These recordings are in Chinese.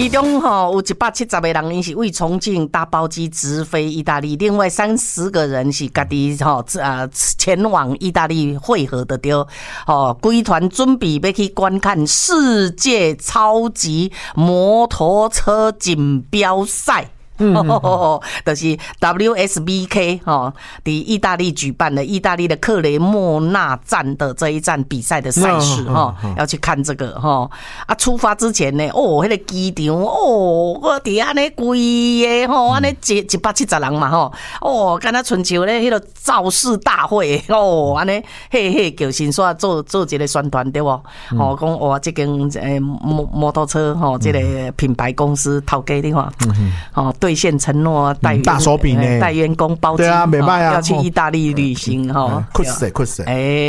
其中有170个人，因是为重庆搭包机直飞意大利，另外30个人是家己前往意大利会合的对。规团准备要去观看世界超级摩托车锦标赛。就是 WSBK 在意大利举办的意大利的克雷莫纳站的这一站比赛的赛事要去看这个出发之前呢那个机场我伫安尼规个安尼170人嘛敢若亲像咧迄个造势大会安尼嘿叫先煞做一个宣传对无讲哇这间摩托车这个品牌公司头家你看兑现承诺大手笔呢，带员工包机，对啊，没卖啊，要去意大利旅行酷死，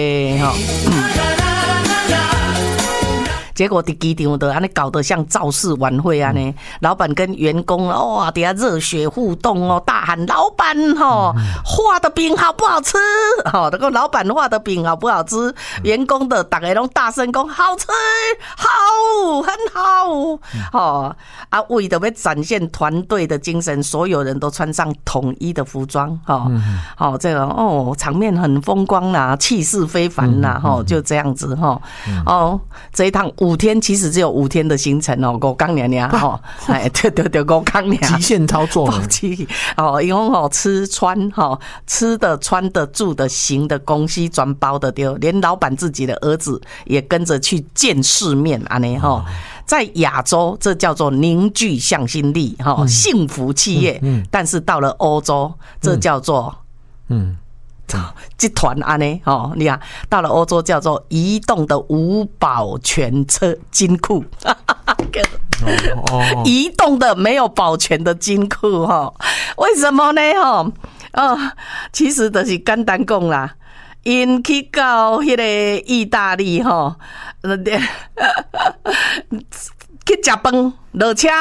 结果伫机场的安尼搞得像造势晚会安尼，老板跟员工哇，底下热血互动大喊老板画的饼好不好吃？那个老板画的饼好不好吃？员工的大家拢大声讲好吃，好，很好。为了要展现团队的精神，所有人都穿上统一的服装这个场面很风光啦，气势非凡啦就这样子这一趟5天，其实只有5天的行程5天尔对5天尔， 极限操作因为吃穿吃的穿的住的行的公西全包的对，连老板自己的儿子也跟着去见世面安尼在亚洲这叫做凝聚向心力幸福企业但是到了欧洲这叫做集团安尼你看到了欧洲叫做移动的无保全车金库移动的没有保全的金库为什么呢其实就是简单讲啦，因去到迄个意大利去食饭落车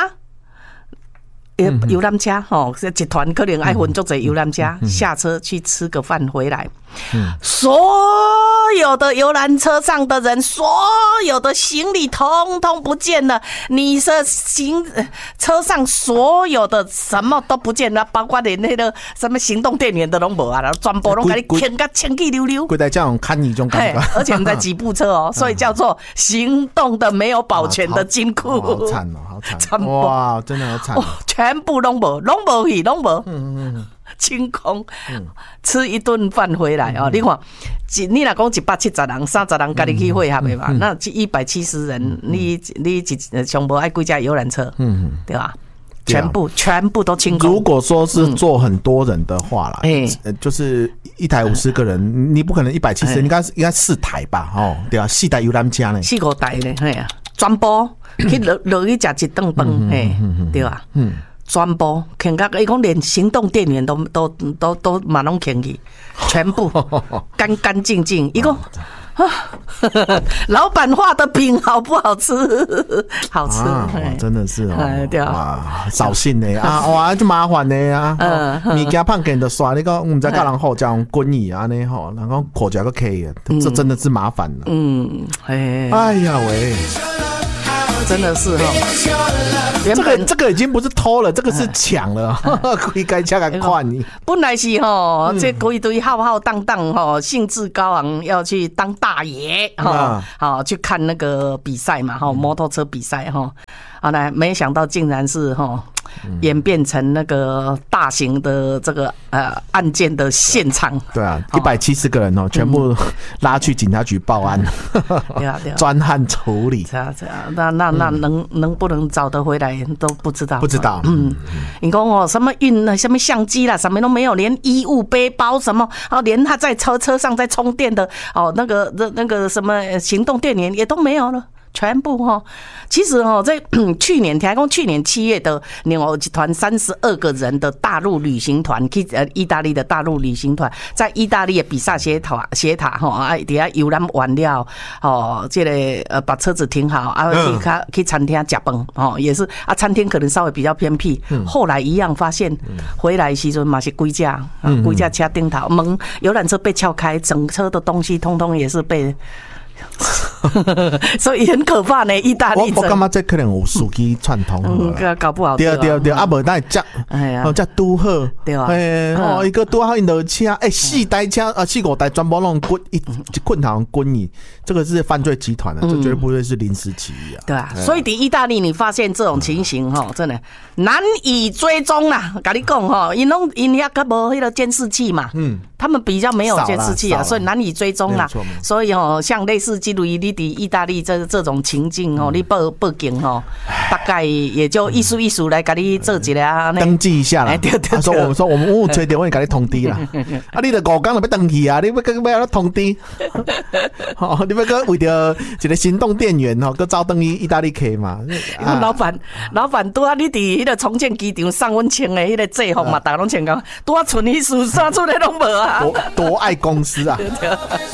游览车集团可能爱分足侪游览车下车去吃个饭回来所有的游览车上的人，所有的行李通通不见了，你的车上所有的什么都不见了，包括连那个什么行动电源都拢无啊，全部拢给你牵个清气溜溜， 规台这样看你种感觉， 而且我们在吉普车所以叫做行动的没有保全的金库， 好惨好惨，哇，真的好惨全部拢无去，拢无清空吃一顿饭回来你看你若讲170人30人跟你去会合的嘛那170人你上无爱几架游览车对吧全部都清空。 如果说是坐很多人的话啦就是一台50个人你不可能170人应该4台吧对啊4台游览车呢 4、5台呢全部去落去吃一顿饭对吧全部牵到，伊讲连行动电源都嘛拢牵去，全部干干净净。伊讲老板画的饼好不好吃？好吃， 真的是对哇，扫兴的哇，就麻烦的物件胖给人的刷，你讲我们在教人好讲滚椅啊，然后口角个 K 这真的是麻烦了。哎呀喂。 真的是这个已经不是偷了，这个是抢了，可以该加个快你。 本来是这一堆浩浩荡荡兴致高昂要去当大爷去看那个比赛嘛摩托车比赛来没想到竟然是演变成那个大型的这个案件的现场。 对啊，170个人全部拉去警察局报案，专案处理。 那能不能找得回来都不知道。你讲什么运什么相机啦，什么都没有，连衣物、背包什么连他在车上在充电的那个什么行动电源也都没有了。全部其实在去年7月的纽欧集团32个人的大陆旅行团去意大利的大陆旅行团，在意大利的比萨斜塔底下游览完了这个把车子停好去餐厅吃饭也是餐厅可能稍微比较偏僻后来一样发现回来的时候嘛是几架车顶头门游览车被撬开，整车的东西通通也是被所以很可怕呢。意大利我感觉这可能有司机串通， 搞不好对，啊无咱接，接拄好， 对啊， 一个拄好因落车，4台车4、5台全部拢滚一困堂滚你，这个是犯罪集团的，这绝对不会是临时起意啊。 对啊，所以在意大利你发现这种情形真的难以追踪啦。跟你讲因遐个无迄个监视器嘛，他们比较没有监视器啊，所以难以追踪啦。所以像类似基督你在意大利这种情境你报警大概也就一数来给你做一个登记一下啦。对，说我们有吹电话给你通知啦。你就5天就要登记啊，你要通知。你要为着一个行动电源去招登意大利客嘛？ 老板拄啊，你伫迄个重建机场送阮穿的迄个制服嘛，大家拢穿讲，拄啊剩迄事啥出来拢无啊。 多爱公司啊！